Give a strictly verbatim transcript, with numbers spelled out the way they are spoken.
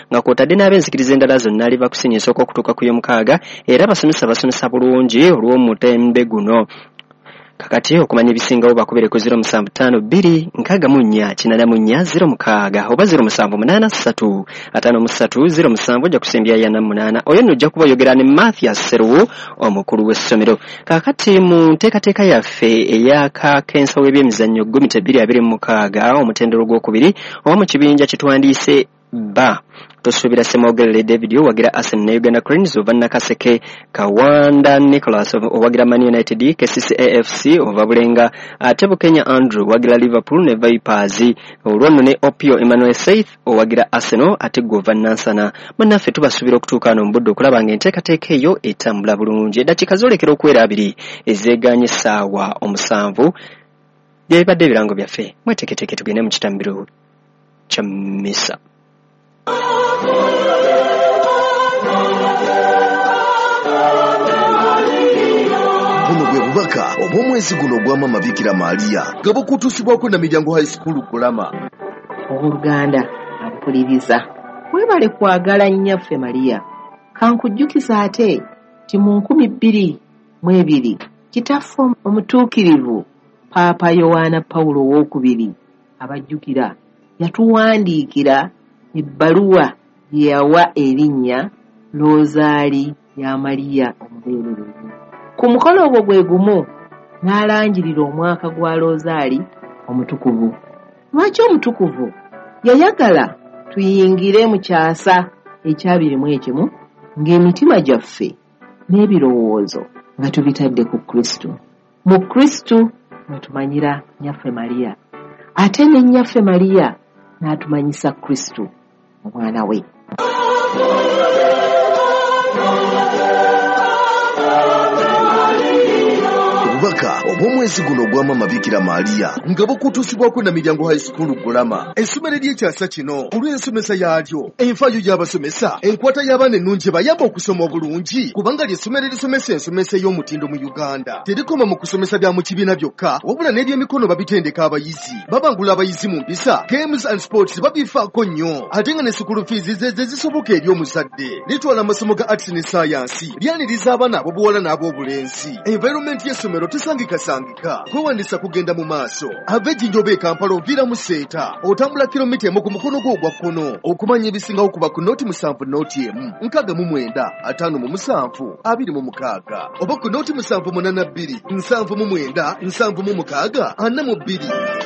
nga kwotadde n'ab'enzikiriza endala zonna aliva kusinya esooka okutuuka ku y'omukaaga era abasomesa basomesa bulungi olw'omutembe guno. Kakati okumanya ebisingawo bakubere ku zero musanvu ttaano bbiri nkaaga mu nnya kinaana mu nnya zero mukaaga oba zero musanvu munaana ssatu ataano mu ssatu zero musanvu ojja kusembya yana munaana. Oyo nno ojja kuba oyogera ne Mathias Seruwu omukulu w'essomero. Kakati mu nteekateeka yaffe ey'akakensa w'ebyemizannyo gomita bbiri abiri mu mukaaga omutendero gw'okubiri oba mu kibinja kye tuwandiise ba tosuubira Semogerere David owagira Arsenal ne Uganda Cranes ova Nakaseke Kawanda Nicholas owagira Man United K C C A F C ova Bulenga ate Bukenya Andrew owagira Liverpool ne Vipers olwono ne Opio Emmanuel Saith owagira Arsenal ate gova Nansana. Munnaffe tubasuubira okutuuka wano mu budde okulaba ng'enteekateeka eyo etambula bulungi. Eddakiika zoolekera okuwera abiri ezeegaanye essaawa omusanvu byebadde ebirango byaffe mweteeketeeke tugende mu kitambiro kya mmisa. Buno bwe bubaka obw'omwezi guno ogw'Amama Bikira Maria nga bukutuusibwako na Miryango High School Kulama. Oluganda ampuliriza webale kwagala nnyaffe Maria kankujjukiza ate ti mu nkumi bbiri mu ebiri kitaffe omutuukirivu Paapa Yowaana Pawulo owookubiri abajjukira yatuwandiikira ebbaluwa gye yawa erinnya Rosaali ya Maria omubeererezi. Ku mukolo ogwo gwe gumu n'alanjirira omwaka gwa Rosaali omutukuvu. Lwaki omutukuvu? Yayagala tuyingire mu kyasa ekyabirimu ekimu ng'emitima gyaffe n'ebirowoozo nga tubitadde ku Kristo. Mu Kristo mwe tumanyira nnyaffe Maria, ate ne nnyaffe Maria n'atumanyisa Kristo omwana we. Obubaka obw'omwezi guno ogw'Amama Bikira Maria nga bukutuusibwako na Miryango High School Gulama. Essomero ly'ekyasa kino olw'ensomesa yaalyo, enfaayo y'abasomesa, enkwata y'abaana ennungi bayamba okusoma obulungi kubanga ly'essomero erisomesa ensomesa ey'omutindo mu Uganda. Terikoma mu kusomesa bya mu kibiina byokka wabula n'ebyemikono babitendeka abayizi, babangula abayizi mu mpisa, games and sports babifaako nnyo, ate nga ne school fees ze zisoboka eri omuzadde. Litwala amasomo ga arts ne science, lyaniriza abaana ab'obuwala n'ab'obulenzi. Environment y'essomero tesangikasangika, kwewandiisa kugenda mu maaso. Ava Ejjinjoba e Kampala oviira mu Seeta, otambula kilomita emu ku mukono gwo ogwa kkono. Okumanya ebisingawo kuba ku nooti musanvu nooti emu nkaaga mu mwenda ataano mu musanvu abiri mu mukaaga oba ku nooti musanvu munaana bbiri nsanvu mu mwenda nsanvu mu mukaaga ana mu bbiri.